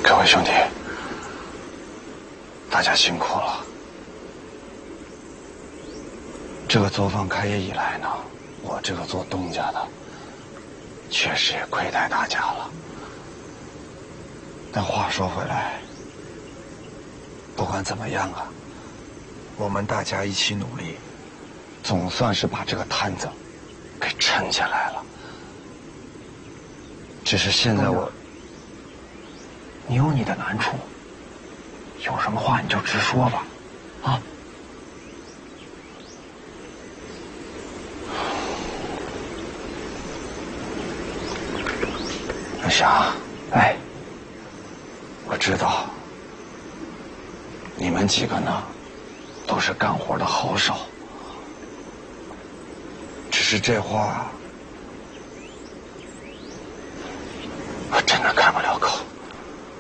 各位兄弟，大家辛苦了。这个作坊开业以来呢，我这个做东家的，确实也亏待大家了。但话说回来，不管怎么样啊，我们大家一起努力，总算是把这个摊子给撑下来了。只是现在你有你的难处，有什么话你就直说吧，啊！ 阿霞， 哎， 我知道你们几个呢，都是干活的好手，只是这话我真的开不了口。